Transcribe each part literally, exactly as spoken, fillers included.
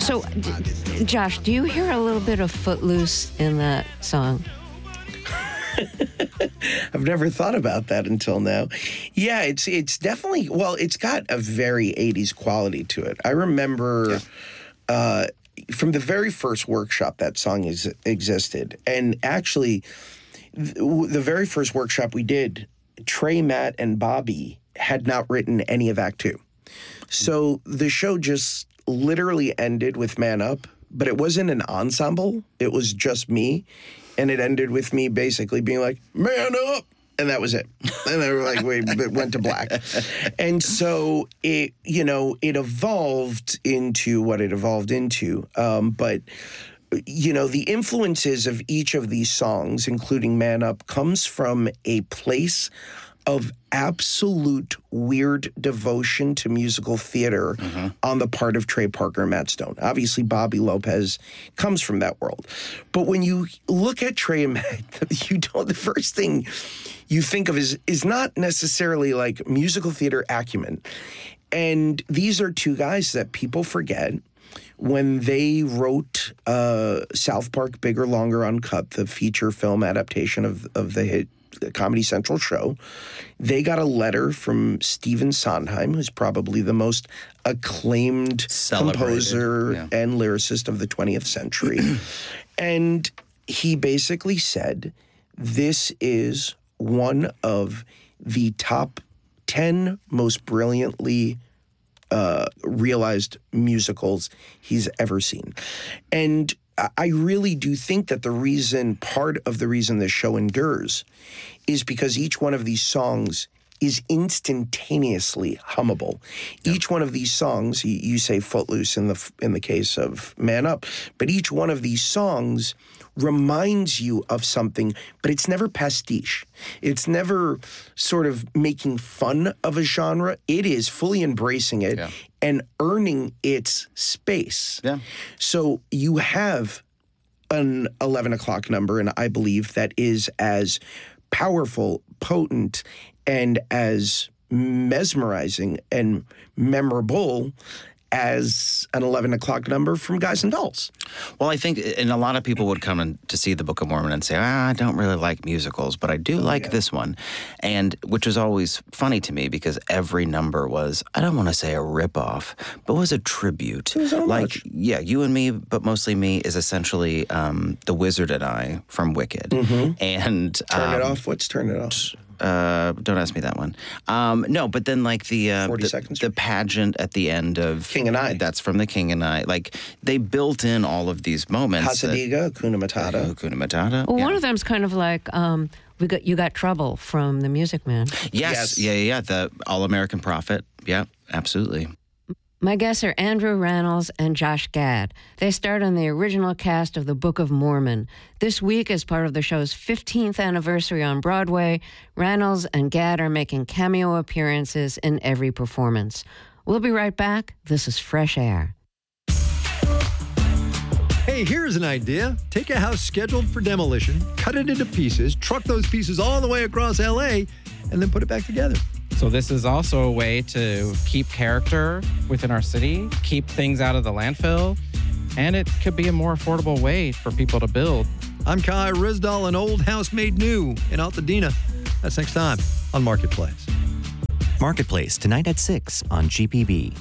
So, d- Josh, do you hear a little bit of Footloose in that song? I've never thought about that until now. Yeah, it's it's definitely, well, it's got a very eighties quality to it. I remember yeah. uh, from the very first workshop that song is, existed. And actually, th- the very first workshop we did, Trey, Matt, and Bobby had not written any of Act Two. So the show just literally ended with Man Up, but it wasn't an ensemble. It was just me. And it ended with me basically being like, man up. And that was it. And they were like, we went to black. And so it, you know, it evolved into what it evolved into. Um, but, you know, the influences of each of these songs, including Man Up, comes from a place of absolute weird devotion to musical theater mm-hmm. on the part of Trey Parker and Matt Stone. Obviously, Bobby Lopez comes from that world. But when you look at Trey and Matt, you don't, the first thing you think of is, is not necessarily like musical theater acumen. And these are two guys that people forget. When they wrote uh, South Park Bigger, Longer, Uncut, the feature film adaptation of, of the hit Comedy Central show, they got a letter from Stephen Sondheim, who's probably the most acclaimed composer yeah. and lyricist of the twentieth century. And he basically said, this is one of the top ten most brilliantly uh, realized musicals he's ever seen. And I really do think that the reason, part of the reason this show endures is because each one of these songs is instantaneously hummable. Yep. Each one of these songs, you, you say Footloose in the in the case of Man Up, but each one of these songs reminds you of something, but it's never pastiche. It's never sort of making fun of a genre. It is fully embracing it yeah. and earning its space. Yeah. So you have an eleven o'clock number, and I believe that is as powerful, potent, and as mesmerizing and memorable as an eleven o'clock number from Guys and Dolls. Well, I think, and a lot of people would come in to see the Book of Mormon and say, ah, I don't really like musicals, but I do oh, like yeah. this one. And which was always funny to me because every number was, I don't want to say a ripoff, but was a tribute. It was so like, much. yeah, You and Me, but mostly Me is essentially um, The Wizard and I from Wicked. Mm-hmm. And Turn um, It Off? What's Turn It Off? Uh, don't ask me that one. Um, no, but then like the uh, forty the, seconds. the pageant at the end of King and I. That's from the King and I. Like they built in all of these moments. Hasadiga, Hakuna Matata. Uh, Hakuna Matata. Well, yeah. one of them's kind of like um, we got you got Trouble from The Music Man. Yes, yes. yeah, yeah, yeah. The All American Prophet. Yeah, absolutely. My guests are Andrew Rannells and Josh Gad. They starred on the original cast of The Book of Mormon. This week, as part of the show's fifteenth anniversary on Broadway, Rannells and Gad are making cameo appearances in every performance. We'll be right back. This is Fresh Air. Hey, here's an idea. Take a house scheduled for demolition, cut it into pieces, truck those pieces all the way across L A, and then put it back together. So this is also a way to keep character within our city, keep things out of the landfill, and it could be a more affordable way for people to build. I'm Kai Rizdal, an old house made new in Altadena. That's next time on Marketplace. Marketplace, tonight at six on G P B.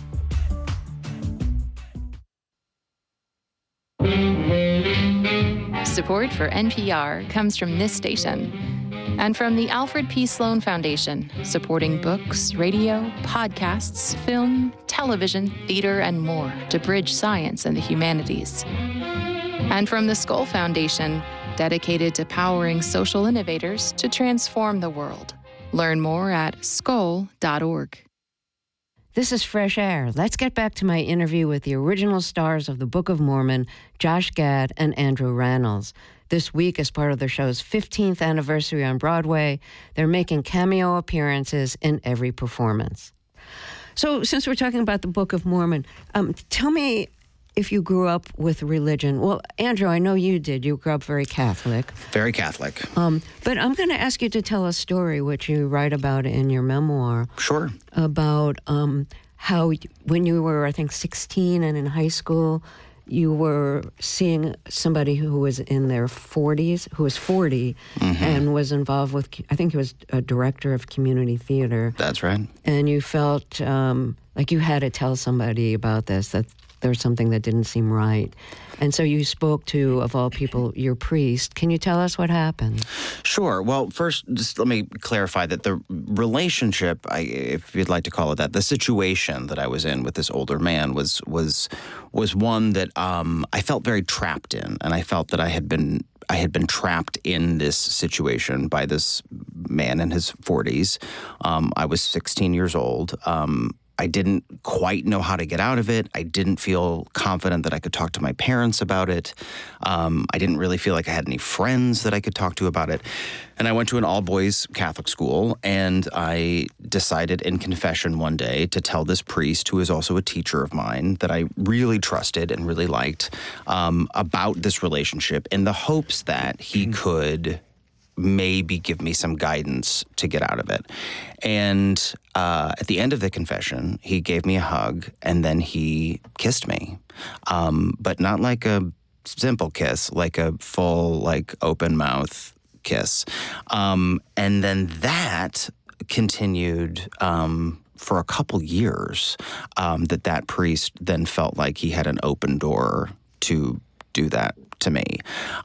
Support for N P R comes from this station and from the Alfred P. Sloan Foundation, supporting books, radio, podcasts, film, television, theater, and more to bridge science and the humanities. And from the Skoll Foundation, dedicated to powering social innovators to transform the world. Learn more at skoll dot org. This is Fresh Air. Let's get back to my interview with the original stars of The Book of Mormon, Josh Gad and Andrew Rannells. This week, as part of the show's fifteenth anniversary on Broadway, they're making cameo appearances in every performance. So, since we're talking about the Book of Mormon, um, tell me if you grew up with religion. Well, Andrew, I know you did. You grew up very Catholic. Very Catholic. Um, but I'm going to ask you to tell a story, which you write about in your memoir. Sure. About um, how, when you were, I think, sixteen and in high school, you were seeing somebody who was in their forties, who was forty, mm-hmm. and was involved with, I think he was a director of community theater. That's right. And you felt um, like you had to tell somebody about this, that there was something that didn't seem right. And so you spoke to, of all people, your priest. Can you tell us what happened? Sure. Well, first, just let me clarify that the relationship, I, if you'd like to call it that, the situation that I was in with this older man was was was one that um, I felt very trapped in, and I felt that I had been I had been trapped in this situation by this man in his forties. Um, I was sixteen years old. Um, I didn't quite know how to get out of it. I didn't feel confident that I could talk to my parents about it. Um, I didn't really feel like I had any friends that I could talk to about it. And I went to an all-boys Catholic school, and I decided in confession one day to tell this priest, who is also a teacher of mine, that I really trusted and really liked, um, about this relationship in the hopes that he mm-hmm. could maybe give me some guidance to get out of it. And uh, at the end of the confession, he gave me a hug, and then he kissed me. Um, but not like a simple kiss, like a full, like, open mouth kiss. Um, and then that continued um, for a couple years, um, that that priest then felt like he had an open door to do that to me.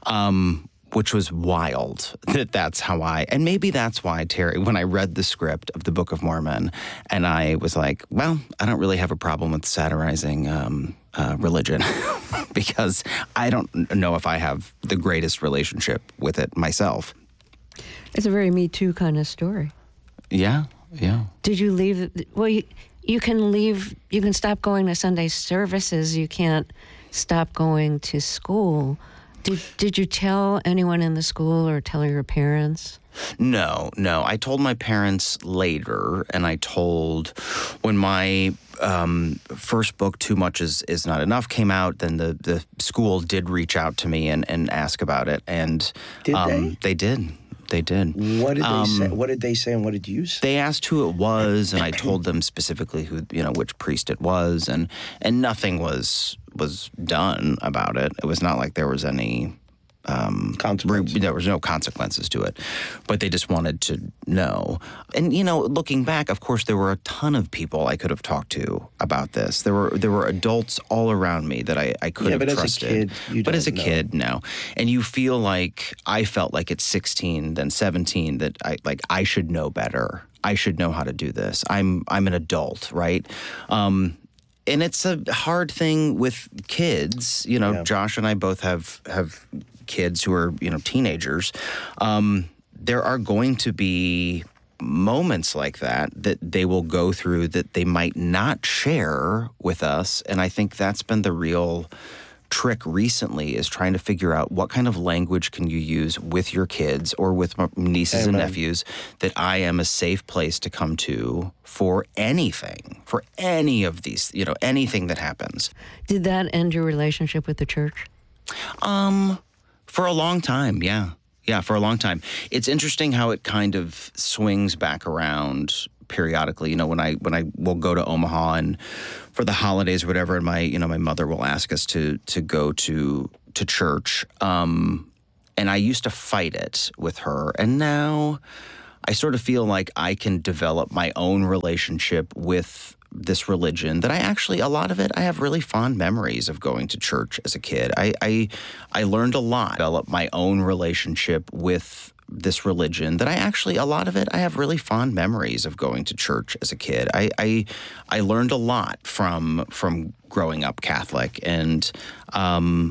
Um Which was wild that that's how I, and maybe that's why, Terry, when I read the script of the Book of Mormon, and I was like, well, I don't really have a problem with satirizing um, uh, religion because I don't know if I have the greatest relationship with it myself. It's a very Me Too kind of story. Yeah, yeah. Did you leave? Well, you, you can leave, you can stop going to Sunday services. You can't stop going to school. Did Did you tell anyone in the school or tell your parents? No, no. I told my parents later, and I told when my um, first book, Too Much Is, Is Not Enough, came out, then the, the school did reach out to me and, and ask about it. And did um, they? They did. They did. What did um, they say? What did they say, and what did you say? They asked who it was, and I told them specifically who, you know, which priest it was, and and nothing was was done about it. It was not like there was any um, consequences. There was no consequences to it, but they just wanted to know. And you know, looking back, of course, there were a ton of people I could have talked to about this. There were there were adults all around me that I, I could yeah, have but trusted. As a kid, you but don't as a know. kid, no. And you feel like I felt like at sixteen, then seventeen, that I like I should know better. I should know how to do this. I'm I'm an adult, right? Um, and it's a hard thing with kids. You know, Yeah. Josh and I both have have kids who are, you know, teenagers. Um, there are going to be moments like that that they will go through that they might not share with us. And I think that's been the real trick recently, is trying to figure out what kind of language can you use with your kids or with my nieces Amen. and nephews that I am a safe place to come to for anything, for any of these, you know, anything that happens. Did that end your relationship with the church? Um, for a long time, yeah. Yeah, for a long time. It's interesting how it kind of swings back around periodically. You know, when I when I will go to Omaha and for the holidays or whatever, and my you know my mother will ask us to to go to to church. Um, and I used to fight it with her, and now I sort of feel like I can develop my own relationship with this religion that I actually, a lot of it, I have really fond memories of going to church as a kid. I I, I learned a lot, developed my own relationship with this religion that I actually, a lot of it, I have really fond memories of going to church as a kid. I I, I learned a lot from from growing up Catholic, and um,